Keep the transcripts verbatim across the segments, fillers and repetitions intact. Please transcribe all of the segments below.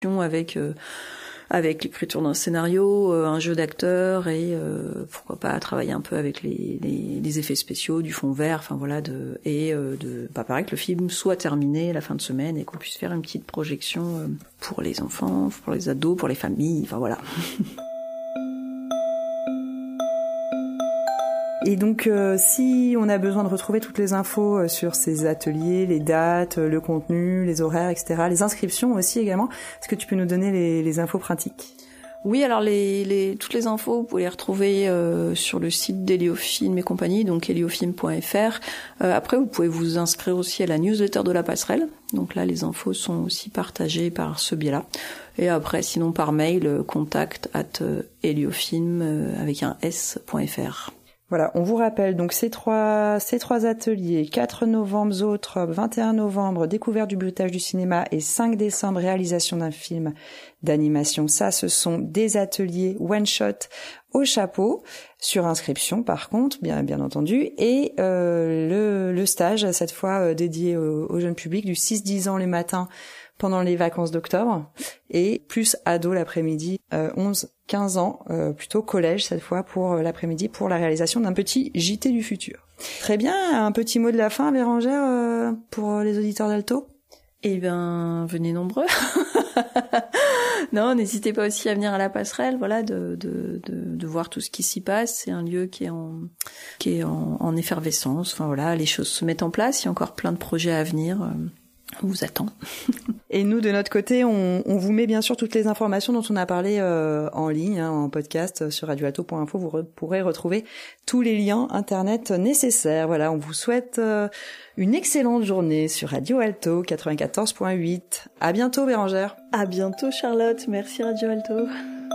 avec euh, avec l'écriture d'un scénario, euh, un jeu d'acteurs et euh, pourquoi pas travailler un peu avec les, les, les effets spéciaux, du fond vert, enfin voilà, de et euh, de pas pareil que le film soit terminé la fin de semaine et qu'on puisse faire une petite projection euh, pour les enfants, pour les ados, pour les familles, enfin voilà. Et donc, euh, si on a besoin de retrouver toutes les infos euh, sur ces ateliers, les dates, euh, le contenu, les horaires, et cetera, les inscriptions aussi également, est-ce que tu peux nous donner les, les infos pratiques ? Oui, alors les, les, toutes les infos, vous pouvez les retrouver euh, sur le site d'Héliofilm et compagnie, donc héliofilm point f r. Euh, après, vous pouvez vous inscrire aussi à la newsletter de la passerelle. Donc là, les infos sont aussi partagées par ce biais-là. Et après, sinon par mail, euh, contact at héliofilm euh, avec un s.fr. Voilà, on vous rappelle donc ces trois ces trois ateliers, quatre novembre Zoetrope, vingt et un novembre découverte du bruitage du cinéma et cinq décembre réalisation d'un film d'animation. Ça, ce sont des ateliers one shot au chapeau, sur inscription par contre, bien bien entendu, et euh, le le stage cette fois euh, dédié au, au jeune public du six dix ans le matin pendant les vacances d'octobre et plus ado l'après-midi, euh, onze quinze ans, euh, plutôt collège cette fois pour euh, l'après-midi pour la réalisation d'un petit J T du futur. Très bien, un petit mot de la fin, Bérangère, euh, pour les auditeurs d'Alto ? Eh ben, venez nombreux. Non, n'hésitez pas aussi à venir à la passerelle, voilà, de, de, de, de voir tout ce qui s'y passe. C'est un lieu qui est en, qui est en, en effervescence. Enfin voilà, les choses se mettent en place. Il y a encore plein de projets à venir. On vous attend. Et nous, de notre côté, on, on vous met bien sûr toutes les informations dont on a parlé euh, en ligne, hein, en podcast sur radio alto point info. Vous re- pourrez retrouver tous les liens internet nécessaires. Voilà, on vous souhaite euh, une excellente journée sur Radio Alto quatre-vingt-quatorze point huit. À bientôt, Bérangère. À bientôt, Charlotte. Merci, Radio Alto.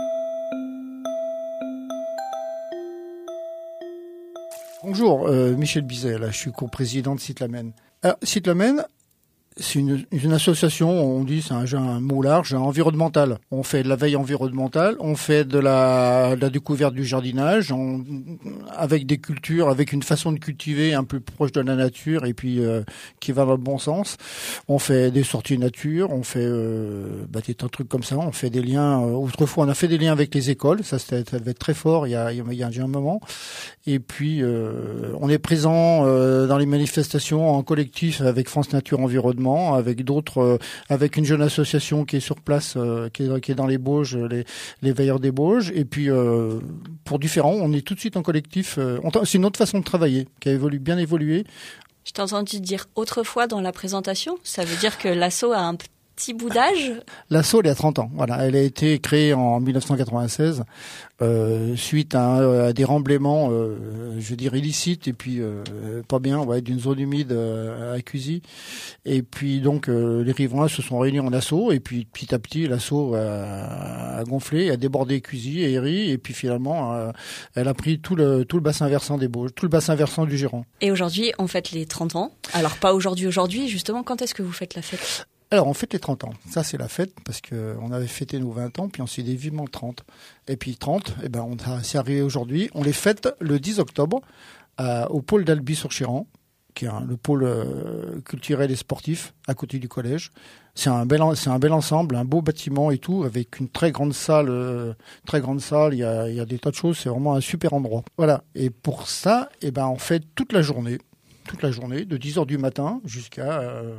Bonjour, euh, Michel Bizet, là, je suis coprésident de Cyclamen. Alors, Cyclamen, c'est une, une association, on dit, c'est un, un mot large, environnemental. On fait de la veille environnementale, on fait de la, de la découverte du jardinage, on, avec des cultures, avec une façon de cultiver un peu proche de la nature et puis euh, qui va dans le bon sens. On fait des sorties nature, on fait euh, bah, des tas de trucs comme ça, on fait des liens. Euh, autrefois, on a fait des liens avec les écoles, ça, ça devait être très fort il y a, il y a, il y a un moment. Et puis, euh, on est présent euh, dans les manifestations en collectif avec France Nature Environnement, avec d'autres, euh, avec une jeune association qui est sur place, euh, qui, est, qui est dans les Bauges, les, les Veilleurs des Bauges. Et puis, euh, pour différents, on est tout de suite en collectif. Euh, on, c'est une autre façon de travailler qui a évolué, bien évolué. Je t'ai entendu dire autrefois dans la présentation. Ça veut dire que l'asso a un petit bout d'âge. L'asso, elle a trente ans. Voilà, elle a été créée en dix-neuf cent quatre-vingt-seize. Euh, suite à, à des remblaiements, euh, je veux dire illicites et puis euh, pas bien, ouais, d'une zone humide euh, à Cuisy. Et puis donc euh, les riverains se sont réunis en assaut et puis petit à petit l'assaut a, a gonflé, a débordé Cuisy et Héry et puis finalement euh, elle a pris tout le tout le bassin versant des Bauges, tout le bassin versant du Giron. Et aujourd'hui on fête les trente ans. Alors pas aujourd'hui aujourd'hui justement. Quand est-ce que vous faites la fête ? Alors, on fête les trente ans. Ça, c'est la fête parce que on avait fêté nos vingt ans, puis on s'est dit vivement trente. Et puis trente, eh ben, on a, c'est arrivé aujourd'hui. On les fête le dix octobre euh, au pôle d'Albi-sur-Chiran, qui est un, le pôle euh, culturel et sportif à côté du collège. C'est un bel, c'est un bel ensemble, un beau bâtiment et tout, avec une très grande salle, euh, très grande salle. Il y a, il y a des tas de choses. C'est vraiment un super endroit. Voilà. Et pour ça, eh ben, on fête toute la journée, toute la journée, de dix heures du matin jusqu'à euh,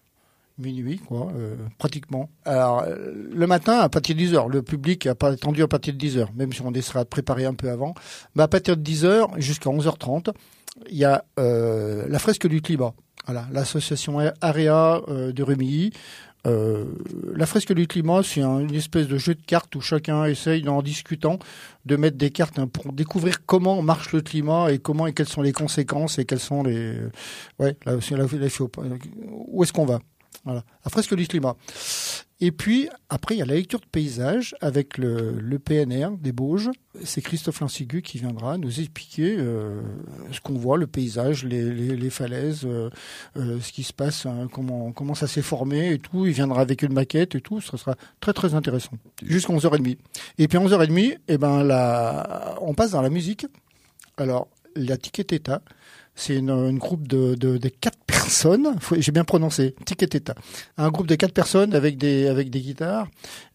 minuit, quoi, euh, pratiquement. Alors, euh, le matin, à partir de dix heures, le public a pas attendu à partir de dix heures, même si on essaiera de préparer un peu avant. Mais à partir de dix heures jusqu'à onze heures trente, il y a euh, la fresque du climat. Voilà, l'association Area euh, de Rumilly. Euh, la fresque du climat, c'est un, une espèce de jeu de cartes où chacun essaye, en discutant, de mettre des cartes hein, pour découvrir comment marche le climat et comment et quelles sont les conséquences et quelles sont les... Ouais, là, là, là, où est-ce qu'on va ? Voilà, la fresque du climat. Et puis, après, il y a la lecture de paysage avec le, le P N R des Bauges. C'est Christophe Lancigu qui viendra nous expliquer euh, ce qu'on voit, le paysage, les, les, les falaises, euh, euh, ce qui se passe, hein, comment, comment ça s'est formé et tout. Il viendra avec une maquette et tout. Ce sera très, très intéressant. Jusqu'à onze heures trente. Et puis, à onze heures trente, eh ben, la, on passe dans la musique. Alors, la Tiqueteta, C'est une, une groupe de, de, de quatre personnes. Faut, j'ai bien prononcé. Tiqueteta. Un groupe de quatre personnes avec des, avec des guitares.